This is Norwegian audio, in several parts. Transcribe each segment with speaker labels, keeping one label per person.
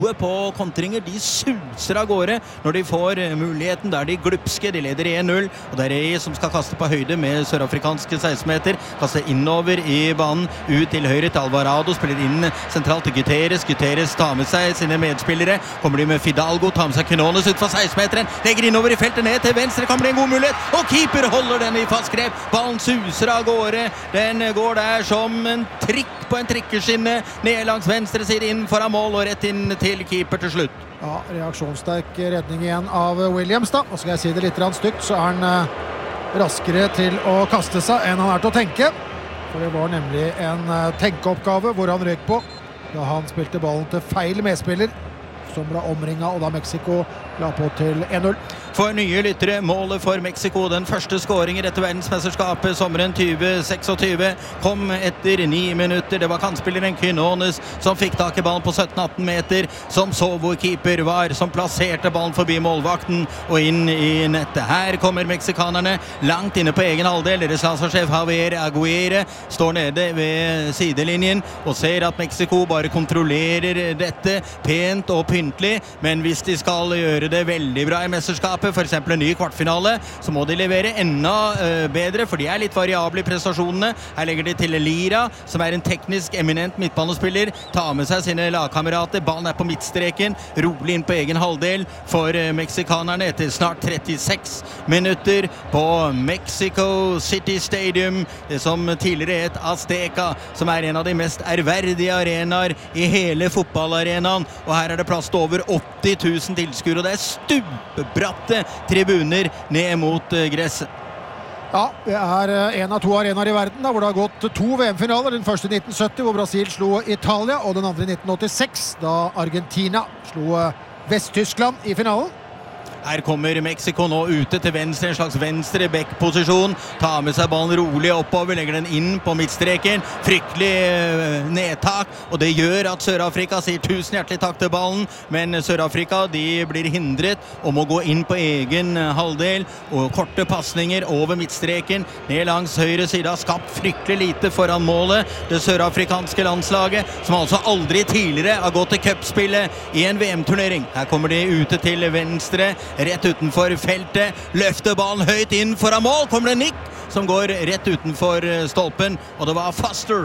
Speaker 1: På kontringer, de suser av gårde når de får muligheten, der de glupske, de leder 1-0, og det Reyes som skal kaste på høyde med sørafrikanske 16-meter, kaste innover i banen, ut til høyre til Alvarado, spiller inn sentralt til Guterres tar med seg sine medspillere, kommer de med Fidalgo, tar med seg Quinones ut for 16-meteren, legger innover i feltet ned til venstre, kan bli en god mulighet, og keeper holder den i fast grep, ballen suser av gårde, den går der som en trikk på en trikkeskinne, ned langs venstre side inn foran mål og rett inn til keeper til slutt.
Speaker 2: Ja, reaksjonssterk redning igjen av Williams da, og skal jeg si det litt stygt, så er han raskere til å kaste seg enn han er til å tenke, for det var nemlig en tenkeoppgave hvor han røk på, da han spilte ballen til feil medspiller, som ble omringet, og da Mexico la på til 1-0.
Speaker 1: For nye lyttere, målet for Mexico, den første scoringen etter verdensmesterskapet sommeren 2026, kom etter 9 minutter. Det var kantspilleren Quinones som fikk tak i ballen på 17-18 meter, som så hvor keeper var, som plasserte ballen forbi målvakten og inn i nettet. Her kommer meksikanerne langt inne på egen halvdel. Deres landslagssjef Javier Aguirre står nede ved sidelinjen og ser at Mexico bare kontrollerer dette pent og pyntelig, men hvis de skal gjøre det veldig bra i mesterskapet, for eksempel en ny kvartfinale, så må de levere enda bedre, for de er litt variable i prestasjonene. Her legger de til Lira, som er en teknisk eminent midtbanespiller, tar med seg sine lagkamerater, ballen er på midtstreken, rolig inn på egen halvdel for meksikanerne etter snart 36 minutter på Mexico City Stadium, det som tidligere het Azteca, som er en av de mest ærverdige arenaer i hele fotballarenaen, og her er det plass til over 80 000 tilskuere, og det er stupebratte tribuner ned mot gresset.
Speaker 2: Ja, det er en av 2 arenaer i verden da, hvor det har gått 2 VM-finaler. Den første i 1970, hvor Brasil slo Italia, og den andre i 1986, da Argentina slo Vest-Tyskland i finalen.
Speaker 1: Her kommer Mexico nå ute til venstre, en slags venstre back-posisjon, tar med seg ballen rolig oppover, legger den inn på midtstreken, fryktelig nedtak, og det gjør at Sør-Afrika sier 1000 hjertelig takk til ballen, men Sør-Afrika, de blir hindret og må gå inn på egen halvdel, og korte passninger over midtstreken, ned langs høyre side, har skapt fryktelig lite foran målet, det sørafrikanske landslaget, som altså aldri tidligere har gått til cupspillet i en VM-turnering. Her kommer de ute til venstre, rett utenfor feltet, løfter ballen høyt inn foran mål, kommer det Nick som går rett utenfor stolpen, og det var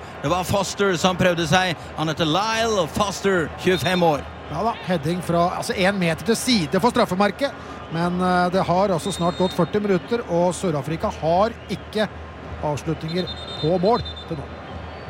Speaker 1: Foster som prøvde seg. Han heter Lyle Foster, 25 år.
Speaker 2: Ja da, heading fra 1 meter til side for straffemerket, men det har altså snart gått 40 minutter, og Sør-Afrika har ikke avslutninger på mål til nå.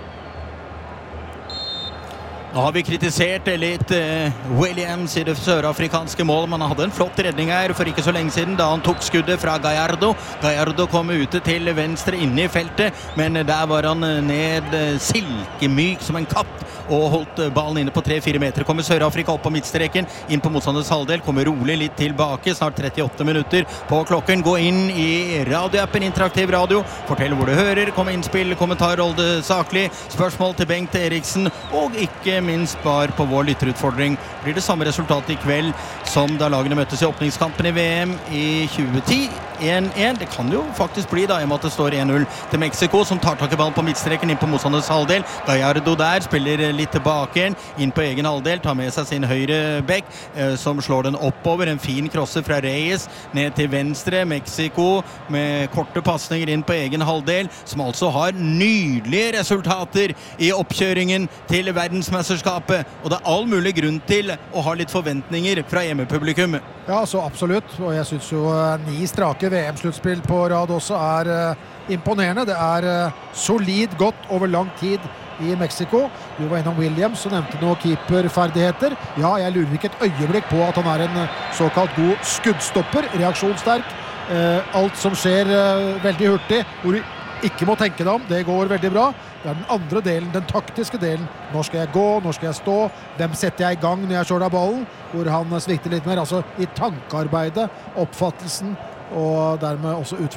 Speaker 1: Nå har vi kritisert litt Williams i det sørafrikanske mål, men han hadde en flott redning her for ikke så lenge siden, da han tok skuddet fra Gallardo. Gallardo kom ute til venstre inne i feltet, men der var han ned silkemyk som en katt, og holdt ballen inne på 3-4 meter. Kommer Sør-Afrika opp på midtstreken, inn på motstanders halvdel, kommer rolig litt tilbake, snart 38 minutter på klokken. Gå inn i radioappen, interaktiv radio, fortell hvor du hører, kom innspill, kommentar, hold det saklig, spørsmål til Bengt Eriksen, og ikke minst bare på vår lytterutfordring. Blir det samme resultat i kveld som da lagene møttes i åpningskampen i VM i 2010? 1-1. Det kan jo faktisk bli da, i og med at det står 1-0 til Mexico, som tar tak i ballen på midtstreken inn på motstanders halvdel. Gallardo der spiller litt tilbake inn på egen halvdel, tar med seg sin høyre back, som slår den oppover. En fin krosse fra Reyes ned til venstre. Mexico med korte passninger inn på egen halvdel, som altså har nydelige resultater i oppkjøringen til verdensmesterskapet, og det er all mulig grunn til å ha litt forventninger fra hjemmepublikum.
Speaker 2: Ja, så absolutt, og jeg synes jo 9 strake VM-sluttspill på rad også er imponerende. Det er solid godt over lang tid i Mexico. Du var innom Williams og nevnte noen keeperferdigheter. Ja, jeg lurer ikke et øyeblikk på at han er en såkalt god skuddstopper, reaksjonssterk. Alt som skjer veldig hurtig, hvor du ikke må tenke deg om, det går veldig bra. Det er den andre delen, den taktiske delen. Når skal jeg gå, når skal jeg stå, hvem setter jeg i gang når jeg slår av ballen, hvor han svikter litt mer, altså i tankearbeidet, oppfattelsen, og dermed også utførelsen.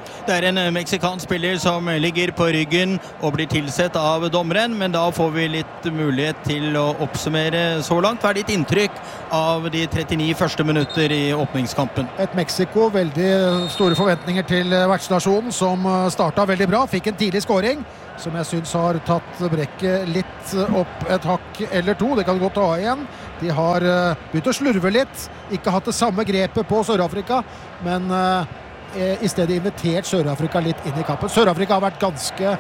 Speaker 1: Det en meksikansk spiller som ligger på ryggen og blir tilsett av dommeren, men da får vi litt mulighet til å oppsummere så langt. Hva ditt inntrykk av de 39 første minutter i åpningskampen?
Speaker 2: Et Mexico, veldig store forventninger til vertsnasjonen, som startet veldig bra, fikk en tidlig scoring, som jeg synes har tatt brekket litt opp et hakk eller to. Det kan godt ta igjen. De har begynt å slurve litt, ikke hatt det samme grepet på Sør-Afrika, men i stedet invitert Sør-Afrika litt inn i kampen. Sør-Afrika har vært ganske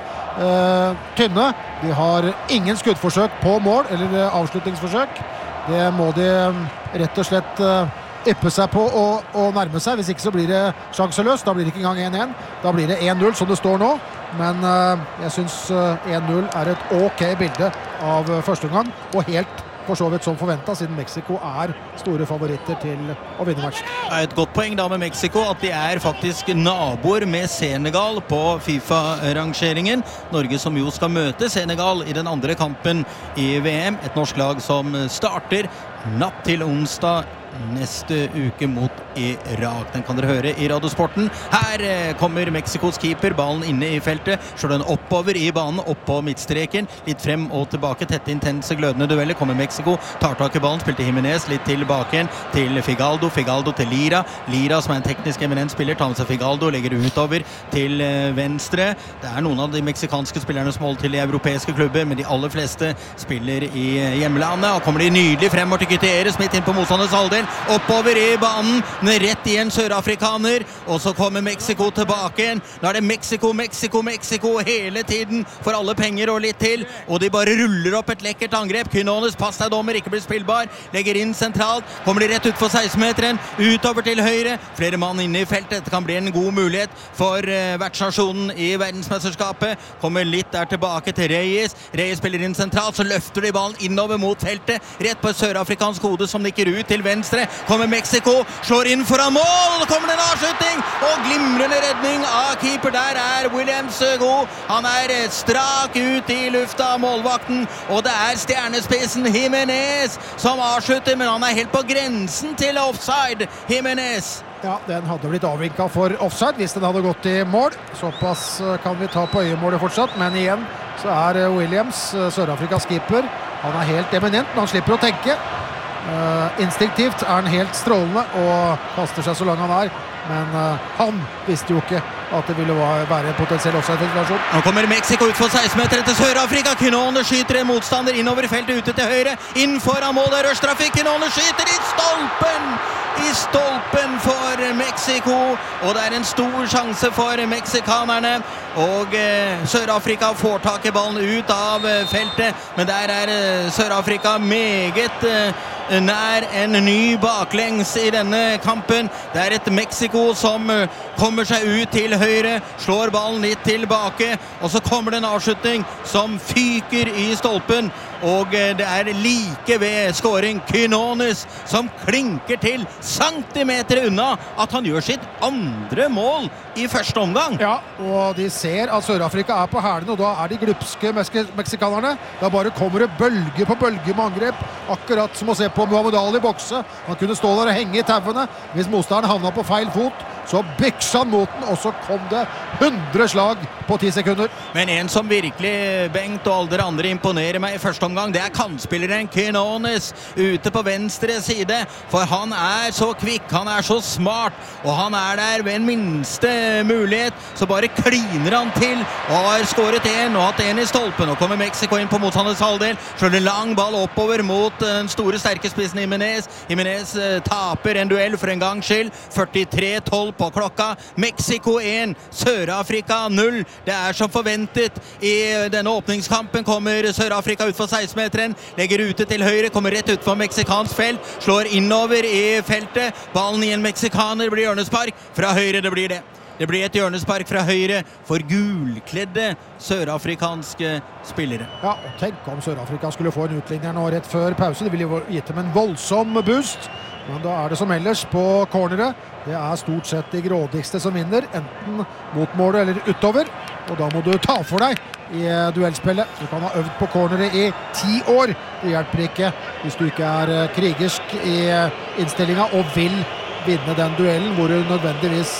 Speaker 2: tynne. De har ingen skuddforsøk på mål, eller avslutningsforsøk. Det må de rett og slett yppe seg på og nærme seg. Hvis ikke så blir det sjanseløst. Da blir det ikke engang 1-1. Da blir det 1-0 som det står nå. Men jeg synes 1-0 et ok bilde av første omgang, og helt for så vidt som forventet, siden Mexico store favoritter til å vinne matchen.
Speaker 1: Det et godt poeng da med Mexico, at de faktisk naboer med Senegal på FIFA-rangeringen. Norge som jo skal møte Senegal i den andre kampen i VM. Et norsk lag som starter natt til onsdag neste uke mot Irak. Den kan dere høre i Radiosporten. Her kommer Mexikos keeper, ballen inne i feltet, slår den oppover i banen, opp på midtstreken, litt frem og tilbake, tette, intense, glødende dueller. Kommer Mexico, tar tak i ballen, spilte Jimenez litt tilbake igjen til Figaldo, Figaldo til Lira. Lira, som en teknisk eminent spiller, tar med seg Figaldo, legger utover til venstre. Det noen av de meksikanske spillerne som holder til i europeiske klubber, men de aller fleste spiller i hjemlandet. Og kommer de nydelig frem og til Gutierrez midt inn på motstanders halvdel, oppover i banen, med rett i en sørafrikaner, og så kommer Mexico tilbake igjen. Nå det Mexico, Mexico, Mexico hele tiden, for alle penger og litt til, og de bare ruller opp et lekkert angrep. Quinones, pass deg dommer, ikke blir spillbar, legger inn sentralt, kommer de rett ut for 16-meteren, utover til høyre, flere mann inne i feltet. Dette kan bli en god mulighet for vertsnasjonen i verdensmesterskapet. Kommer litt der tilbake til Reyes. Reyes spiller inn sentralt, så løfter de ballen innover mot feltet, rett på et sørafrikansk hode som nikker ut til venstre. Kommer Mexico, slår inn foran mål, kommer det en avslutning, og glimrende redning av keeper. Der Williams god. Han strak ut i lufta av målvakten, og det stjernespissen Jimenez som avslutter, men han helt på grensen til offside. Jimenez.
Speaker 2: Ja, den hadde blitt avvinket for offside hvis den hadde gått i mål. Såpass kan vi ta på øyemålet fortsatt, men igjen så Williams, Sør-Afrikas keeper. Han helt eminent, men han slipper å tenke. Instinktivt han helt strålende og kaster seg så lang han men han visste jo ikke at det ville være en potensiell offside-situasjon.
Speaker 1: Nå kommer Mexico ut for 16-meter til Sør-Afrika. Quinones skyter en motstander innover i feltet, ute til høyre, inn foran mål, rushtrafikk. Quinones skyter i stolpen for Mexico, og det en stor sjanse for meksikanerne, og Sør-Afrika får tak i ballen ut av feltet, men der Sør-Afrika meget nær en ny baklengs i denne kampen. Det et Mexico som kommer seg ut til høyre, slår ballen litt tilbake, og så kommer det en avslutning som fyker i stolpen, og det like ved scoring Quinones som klinker til centimeter unna at han gjør sitt andre mål i første omgang.
Speaker 2: Ja, og de ser at Sør-Afrika på hælene, og da de glupske meksikanerne. Da bare kommer det bølge på bølge med angrep, akkurat som å se på Muhammad Ali bokse. Han kunne stå der og henge i tauene. Hvis motstanderen havnet på feil fot, så byksa han mot den, og så kom det 100 slag på 10 sekunder.
Speaker 1: Men en som virkelig, Bengt og alle andre, imponerer meg i første omgang, det kantspilleren Quinones ute på venstre side, for han så kvikk, han så smart, og han der ved en minste mulighet, så bare kliner han til, og har skåret en, og hatt en i stolpen. Og kommer Mexico inn på motstanders halvdel, slår en lang ball oppover mot den store sterke spissen Jimenez. Jimenez taper en duell for en gangs skyld, 43-12 på klokka. Mexico 1, Sør-Afrika 0. Det som forventet i denne åpningskampen. Kommer Sør-Afrika ut for 16-meteren, legger ute til høyre, kommer rett ut for meksikansk felt, slår innover i feltet. Ballen i en meksikaner blir hjørnespark. Fra høyre det blir det. Det blir et hjørnespark fra høyre for gulkledde sørafrikanske spillere.
Speaker 2: Ja, og tenk om Sør-Afrika skulle få en utligner nå rett før pause. Det ville jo gitt dem en voldsom boost. Men da det som ellers på corneret. Det stort sett de grådigste som vinner, enten mot målet eller utover. Og da må du ta for deg i duellspillet. Du kan ha øvd på corneret i 10 år. Det hjelper ikke hvis du ikke krigersk i innstillingen og vil vinne den duellen, hvor du nødvendigvis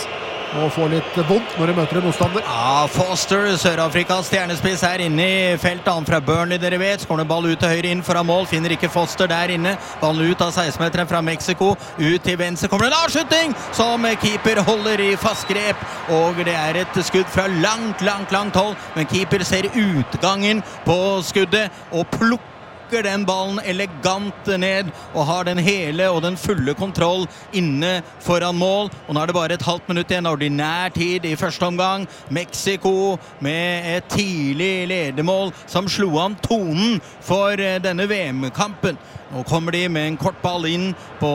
Speaker 2: og får litt vondt når de møter en motstander.
Speaker 1: Ja, Foster, Sør-Afrikas stjernespiss, inne i feltet. Han fra Burnley, dere vet. Skårer ball ut til høyre inn foran mål. Finner ikke Foster der inne. Ballen ut av 16-meteren fra Mexico. Ut til venstre kommer en avslutning som keeper holder i fast grep. Og det et skudd fra langt hold. Men keeper ser utgangen på skuddet og plukker den ballen elegant ned og har den hele og den fulle kontroll inne foran mål. Og nå det bare et halvt minutt igjen, ordinær tid i første omgang. Mexico med et tidlig ledermål som slo an tonen for denne VM-kampen. Nå kommer de med en kort ball inn på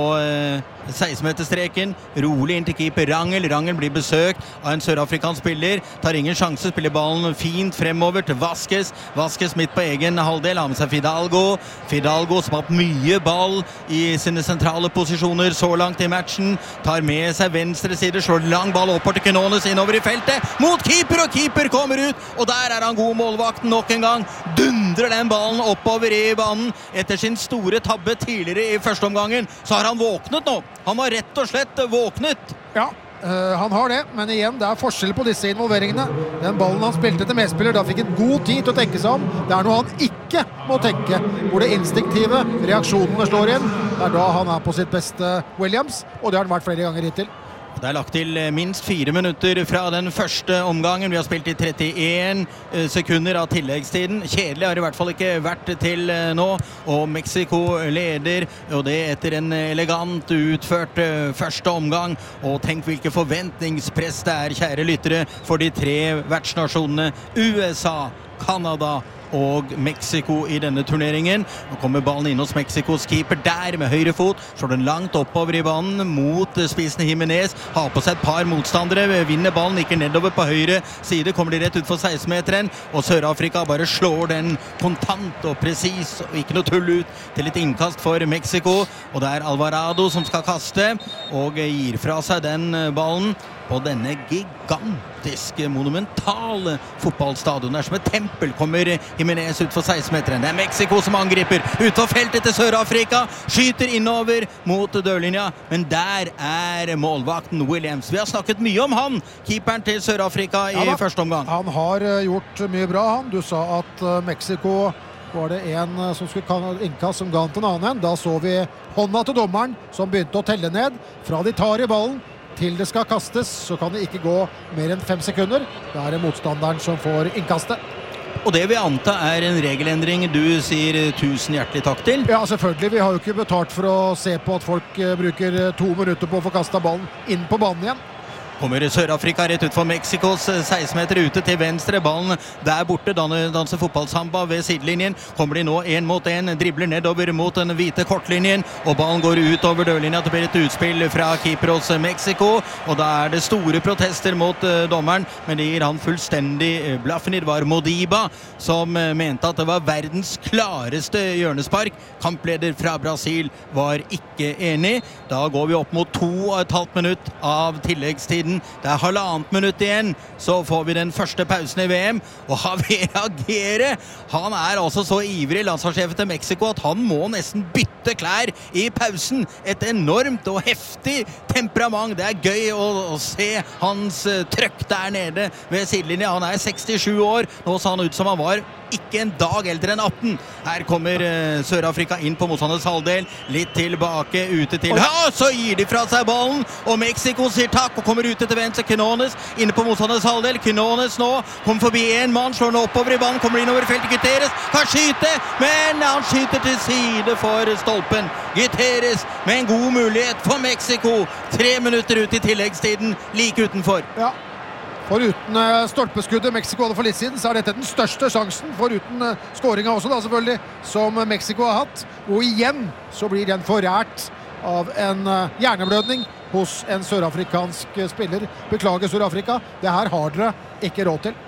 Speaker 1: 16-meterstreken. Rolig inn til keeper Rangel. Rangel blir besøkt av en sørafrikansk spiller. Tar ingen sjanse, spiller ballen fint fremover til Vasquez. Vasquez midt på egen halvdel. Har med seg Fidalgo. Fidalgo som har hatt mye ball i sine sentrale posisjoner så langt i matchen. Tar med seg venstre side, slår lang ball opp til Quinones innover i feltet. Mot keeper, og keeper kommer ut. Og der han god målvakten nok en gang. Dundrer den ballen oppover i banen. Etter sin store tabbe tidligere i første omgangen, så har han våknet nå. Han var rett og slett våknet.
Speaker 2: Ja, han har det, men igjen, det forskjell på disse involveringene. Den ballen han spilte til medspiller, da fikk han god tid til å tenke seg om. Det noe han ikke må tenke, hvor det instinktive reaksjonene slår inn. Det da han på sitt beste, Williams, og det har han vært flere ganger hittil.
Speaker 1: Det lagt til minst 4 minutter fra den første omgangen. Vi har spilt i 31 sekunder av tilleggstiden. Kjedelig har det i hvert fall ikke vært til nå. Og Mexico leder, og det etter en elegant utført første omgang. Og tenk hvilke forventningspress det kjære lyttere, for de 3 vertsnasjonene USA, Canada og Mexico i denne turneringen. Nå kommer ballen inn hos Mexicos keeper der med høyre fot, slår den langt oppover i banen mot spissen Jimenez, har på seg et par motstandere, vinner ballen, ikke nedover på høyre side, kommer de rett ut for 16-meteren, og Sør-Afrika bare slår den kontant og presis, og ikke noe tull ut til et innkast for Mexico, og det Alvarado som skal kaste, og gir fra seg den ballen på denne gigantiske, monumentale fotballstadion. Det som et tempel, kommer Jimenez ut for 16-meteren. Det Mexico som angriper ut for feltet til Sør-Afrika, skyter innover mot dørlinja, men der målvakten Williams. Vi har snakket mye om han, keeperen til Sør-Afrika i første omgang.
Speaker 2: Han har gjort mye bra, han. Du sa at Mexico var det en som skulle innkast som ga han til en annen. Da så vi hånda til dommeren som begynte å telle ned. Fra de tar i ballen til det skal kastes, så kan det ikke gå mer enn 5 sekunder. Da det motstanderen som får innkastet.
Speaker 1: Og det vi anta en regelendring du sier 1000 hjertelig takk til?
Speaker 2: Ja, selvfølgelig. Vi har jo ikke betalt for å se på at folk bruker 2 minutter på å få kastet ballen inn på banen igjen.
Speaker 1: Kommer Sør-Afrika rett ut for Mexicos 16 meter ute til venstre. Ballen der borte, danser fotballsamba ved sidelinjen. Kommer de nå 1 mot 1, dribler nedover mot den hvite kortlinjen, og ballen går ut over dørlinja. Det blir et utspill fra keeper hos Mexico, og da det store protester mot dommeren, men det gir han fullstendig blaffen. Det var Modiba som mente at det var verdens klareste hjørnespark. Kampleder fra Brasil var ikke enig. Da går vi opp mot 2,5 minutt av tilleggstiden. Det 1,5 minutt igjen, så får vi den første pausen i VM, og Javier Aguirre, han altså så ivrig landslagssjefen til Mexico at han må nesten bytte klær i pausen. Et enormt og heftig temperament. Det gøy å se hans trøkk der nede ved sidelinja. Han 67 år, nå sa han ut som han var ikke en dag eldre enn 18. Her kommer Sør-Afrika inn på motstanders halvdel, litt tilbake, ute til så gir de fra seg ballen, og Mexico sier takk og kommer ute til venstre. Quinones inne på motstanders halvdel. Quinones nå kommer forbi en mann, slår den oppover i banen, kommer inn over feltet. Gutierrez kan skyte, men han skyter til side for stolpen. Gutierrez med en god mulighet for Mexico. 3 minutter ut i tilleggstiden, like utenfor.
Speaker 2: Ja. Foruten stolpeskuddet Mexico hadde for litt siden, så dette den største sjansen, foruten skåringen også da selvfølgelig, som Mexico har hatt. Og igjen så blir den forrært av en hjerneblødning hos en sørafrikansk spiller. Beklager Sør-Afrika, det her har dere ikke råd til.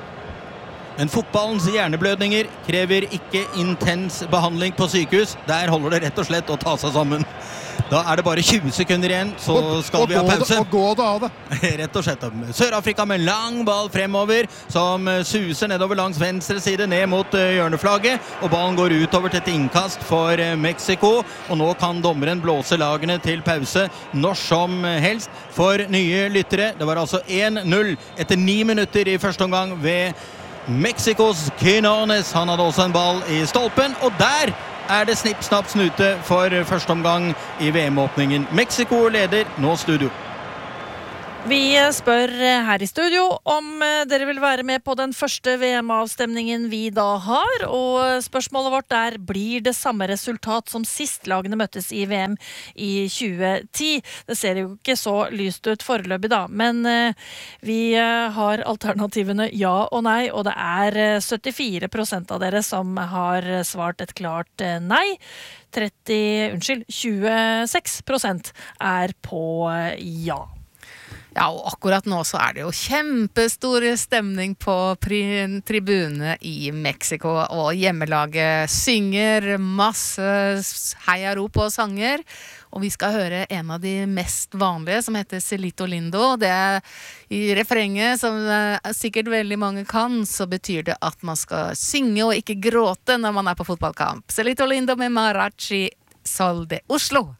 Speaker 1: Men fotballens hjerneblødninger krever ikke intens behandling på sykehus. Der holder det rett og slett å ta seg sammen. Da det bare 20 sekunder igjen, så skal vi ha pause.
Speaker 2: Og gå det av det.
Speaker 1: Rett og slett. Sør-Afrika med lang ball fremover, som suser nedover langs venstre side, ned mot hjørneflagget, og ballen går utover til et innkast for Mexico, og nå kan dommeren blåse lagene til pause når som helst. For nye lyttere, det var altså 1-0 etter 9 minutter i første omgang ved Mexicos Quinones. Han hadde også en ball i stolpen, og der det snipp, snapp, snute for første omgang i VM-åpningen. Mexico leder nå studio.
Speaker 3: Vi spør her i studio om dere vil være med på den første VM-avstemningen vi da har, og spørsmålet vårt blir det samme resultat som sist lagene møttes i VM i 2010. Det ser jo ikke så lyst ut foreløpig da, men vi har alternativene ja og nei, og det 74% av dere som har svart et klart nei. 26% på ja.
Speaker 4: Ja, og akkurat nå så det jo kjempestor stemning på tribune i Mexico, og hjemmelaget synger masse heiarop og sanger, og vi skal høre en av de mest vanlige som heter Celito Lindo. Det i refrenget, som sikkert veldig mange kan, så betyr det at man skal synge og ikke gråte når man på fotballkamp. Celito Lindo med Mariachi Sol de Oslo.